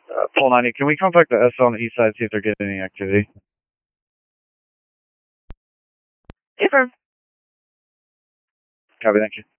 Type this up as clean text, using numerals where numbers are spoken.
Pole 90, can we contact the S on the east side, see if they're getting any activity? Confirm. Copy, thank you.